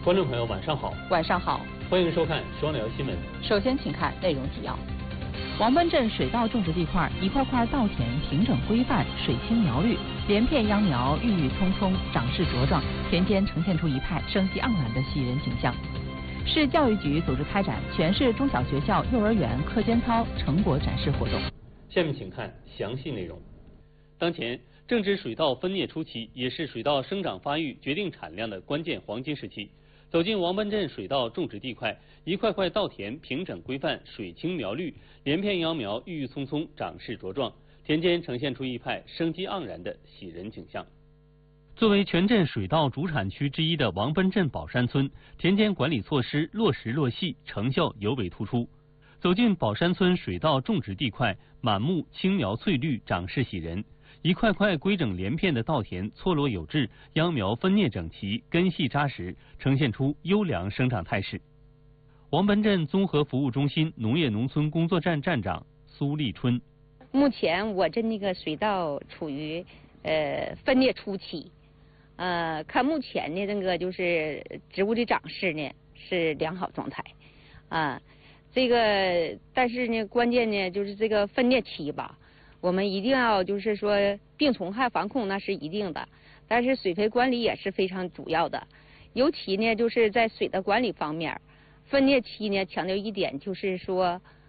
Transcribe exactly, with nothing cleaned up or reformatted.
观众朋友，晚上好。 晚上好， 欢迎收看双聊新闻。 首先，请看内容提要：王奔镇水稻种植地块一块块稻田平整规范，水清苗绿，连片秧苗郁郁葱葱，长势茁壮，田间呈现出一派生机盎然的喜人景象。市教育局组织开展全市中小学校、幼儿园课间操成果展示活动。 下面请看详细内容。当前正值水稻分蘖初期，也是水稻生长发育决定产量的关键黄金时期。走进王奔镇水稻种植地块，一块块稻田平整规范，水清苗绿，连片秧苗郁郁葱葱，长势茁壮，田间呈现出一派生机盎然的喜人景象。作为全镇水稻主产区之一的王奔镇宝山村，田间管理措施落实落细，成效尤为突出。走进宝山村水稻种植地块，满目青苗翠绿，长势喜人。一块块规整连片的稻田错落有致，秧苗分蘖整齐，根系扎实，呈现出优良生长态势。王奔镇综合服务中心农业农村工作站站长苏立春： 目前我镇那个水稻处于呃分蘖初期，呃，看目前的那个就是植物的长势呢是良好状态，啊，这个但是呢关键呢就是这个分蘖期吧。我们一定要就是说病虫害防控那是一定的，但是水培管理也是非常主要的，尤其呢就是在水的管理方面，分蘖期呢强调一点就是说